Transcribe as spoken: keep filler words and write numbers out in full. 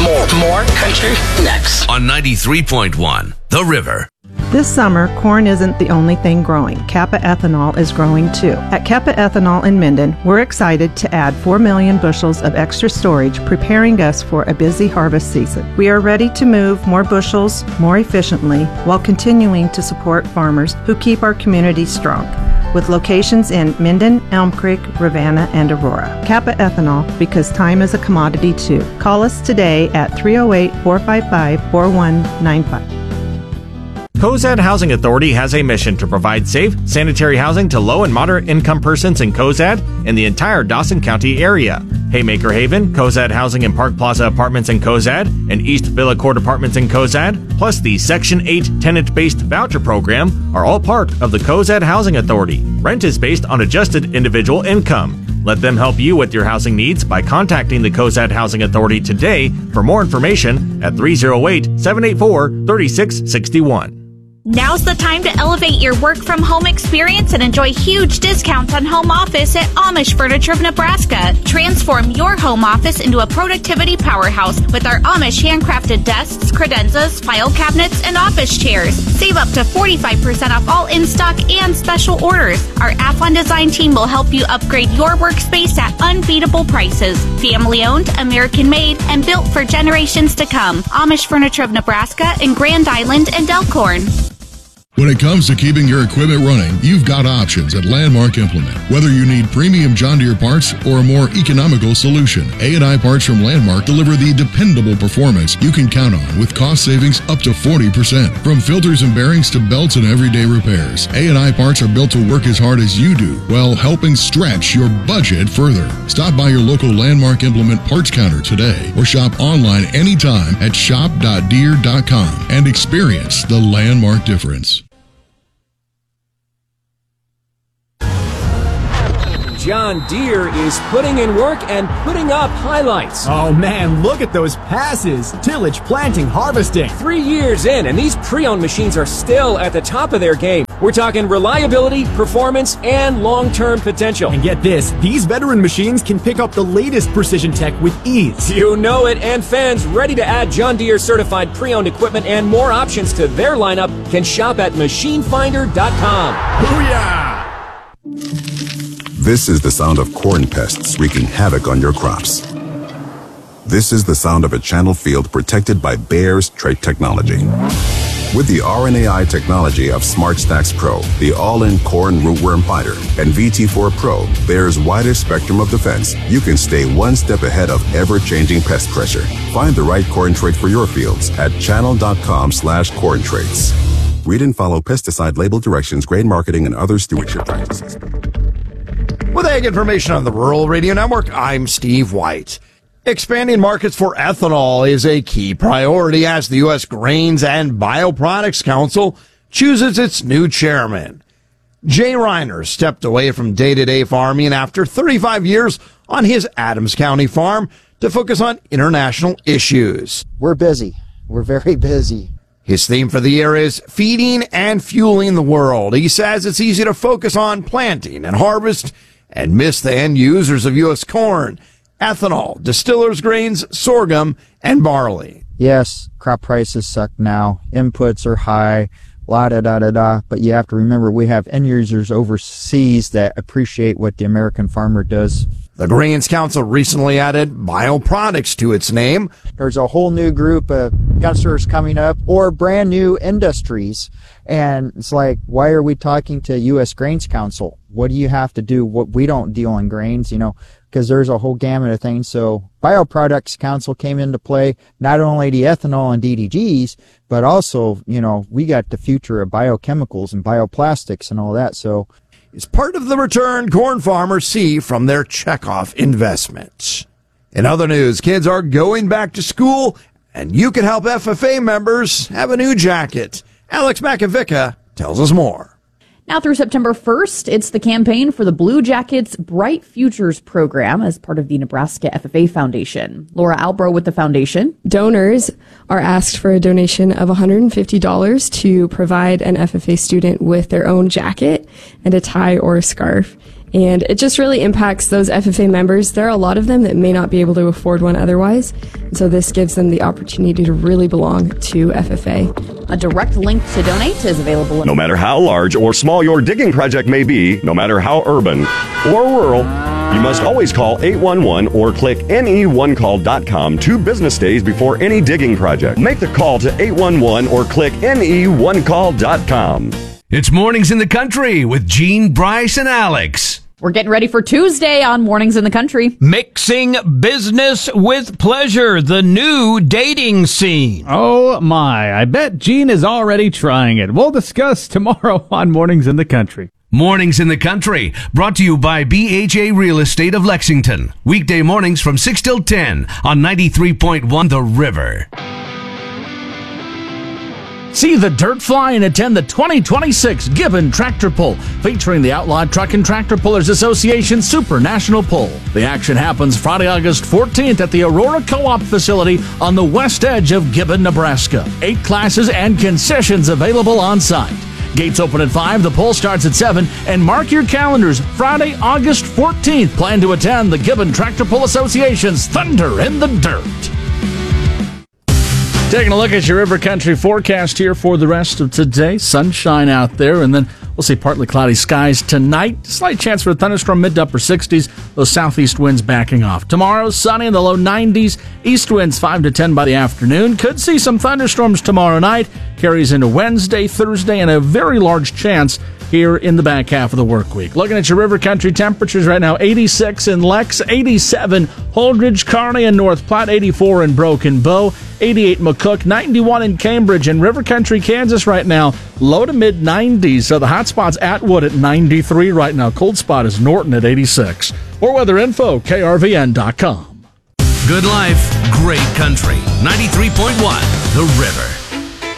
More, more country next. On ninety-three point one, The River. This summer, corn isn't the only thing growing. Kappa Ethanol is growing too. At Kappa Ethanol in Minden, we're excited to add four million bushels of extra storage, preparing us for a busy harvest season. We are ready to move more bushels more efficiently while continuing to support farmers who keep our community strong. With locations in Minden, Elm Creek, Ravenna, and Aurora. Kappa Ethanol, because time is a commodity too. Call us today at three oh eight, four five five, four one nine five. Cozad Housing Authority has a mission to provide safe, sanitary housing to low and moderate income persons in Cozad and the entire Dawson County area. Haymaker Haven, Cozad Housing and Park Plaza Apartments in Cozad, and East Villa Court Apartments in Cozad, plus the Section eight tenant-based voucher program are all part of the Cozad Housing Authority. Rent is based on adjusted individual income. Let them help you with your housing needs by contacting the Cozad Housing Authority today for more information at three oh eight, seven eight four, three six six one. Now's the time to elevate your work-from-home experience and enjoy huge discounts on home office at Amish Furniture of Nebraska. Transform your home office into a productivity powerhouse with our Amish handcrafted desks, credenzas, file cabinets, and office chairs. Save up to forty-five percent off all in-stock and special orders. Our Athlon Design team will help you upgrade your workspace at unbeatable prices. Family-owned, American-made, and built for generations to come. Amish Furniture of Nebraska in Grand Island and Elkhorn. When it comes to keeping your equipment running, you've got options at Landmark Implement. Whether you need premium John Deere parts or a more economical solution, A and I Parts from Landmark deliver the dependable performance you can count on with cost savings up to forty percent. From filters and bearings to belts and everyday repairs, A and I Parts are built to work as hard as you do while helping stretch your budget further. Stop by your local Landmark Implement parts counter today or shop online anytime at shop dot deere dot com and experience the Landmark difference. John Deere is putting in work and putting up highlights. Oh man, look at those passes. Tillage, planting, harvesting. Three years in, and these pre-owned machines are still at the top of their game. We're talking reliability, performance, and long-term potential. And get this, these veteran machines can pick up the latest precision tech with ease. You know it, and fans ready to add John Deere certified pre-owned equipment and more options to their lineup can shop at machine finder dot com. Booyah! This is the sound of corn pests wreaking havoc on your crops. This is the sound of a channel field protected by Bayer's trait technology. With the R N A I technology of SmartStax Pro, the all-in corn rootworm fighter, and V T four Pro, Bayer's widest spectrum of defense, you can stay one step ahead of ever-changing pest pressure. Find the right corn trait for your fields at channel dot com slash corn traits. Read and follow pesticide label directions, grain marketing, and other stewardship practices. With ag information on the Rural Radio Network, I'm Steve White. Expanding markets for ethanol is a key priority as the U S Grains and Bioproducts Council chooses its new chairman. Jay Reiner stepped away from day-to-day farming after thirty-five years on his Adams County farm to focus on international issues. We're busy. We're very busy. His theme for the year is feeding and fueling the world. He says it's easy to focus on planting and harvest and miss the end users of U S corn, ethanol, distillers grains, sorghum, and barley. Yes, crop prices suck now. Inputs are high, la da da da da. But you have to remember we have end users overseas that appreciate what the American farmer does. The Grains Council recently added bioproducts to its name. There's a whole new group of youngsters coming up or brand new industries. And it's like, why are we talking to U S Grains Council? What do you have to do? What we don't deal in grains, you know, because there's a whole gamut of things. So Bioproducts Council came into play, not only the ethanol and D D Gs, but also, you know, we got the future of biochemicals and bioplastics and all that. So is part of the return corn farmers see from their checkoff investments. In other news, kids are going back to school, and you can help F F A members have a new jacket. Alex Makovica tells us more. Now through September first, it's the campaign for the Blue Jackets Bright Futures program as part of the Nebraska F F A Foundation. Laura Albro with the foundation. Donors are asked for a donation of one hundred fifty dollars to provide an F F A student with their own jacket and a tie or a scarf. And it just really impacts those F F A members. There are a lot of them that may not be able to afford one otherwise. And so this gives them the opportunity to really belong to F F A. A direct link to donate is available. No matter how large or small your digging project may be, no matter how urban or rural, you must always call eight one one or click N E one call dot com two business days before any digging project. Make the call to eight one one or click N E one call dot com. It's Mornings in the Country with Gene, Bryce, and Alex. We're getting ready for Tuesday on Mornings in the Country. Mixing business with pleasure, the new dating scene. Oh my, I bet Gene is already trying it. We'll discuss tomorrow on Mornings in the Country. Mornings in the Country, brought to you by B H A Real Estate of Lexington. Weekday mornings from six till ten on ninety-three point one The River. See the dirt fly and attend the twenty twenty-six Gibbon Tractor Pull, featuring the Outlawed Truck and Tractor Pullers Association Super National Pull. The action happens Friday, August fourteenth at the Aurora Co-op facility on the west edge of Gibbon, Nebraska. Eight classes and concessions available on site. Gates open at five, the poll starts at seven, and mark your calendars. Friday, August fourteenth. Plan to attend the Gibbon Tractor Pull Association's Thunder in the Dirt. Taking a look at your River Country forecast here for the rest of today. Sunshine out there, and then we'll see partly cloudy skies tonight. Slight chance for a thunderstorm, mid to upper sixties. Those southeast winds backing off. Tomorrow, sunny in the low nineties. East winds five to ten by the afternoon. Could see some thunderstorms tomorrow night. Carries into Wednesday, Thursday, and a very large chance here in the back half of the work week. Looking at your River Country temperatures right now, eighty-six in Lex, eighty-seven Holdridge, Kearney, and North Platte, eighty-four in Broken Bow, eighty-eight McCook, ninety-one in Cambridge, and River Country, Kansas right now, low to mid nineties. So the hot spot's Atwood at ninety-three right now. Cold spot is Norton at eighty-six. More weather info, K R V N dot com. Good life, great country. ninety-three point one The River.